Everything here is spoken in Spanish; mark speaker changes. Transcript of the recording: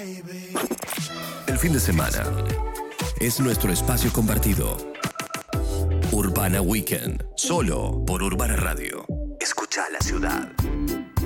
Speaker 1: El fin de semana es nuestro espacio compartido. Urbana Weekend, solo por Urbana Radio. Escucha la ciudad.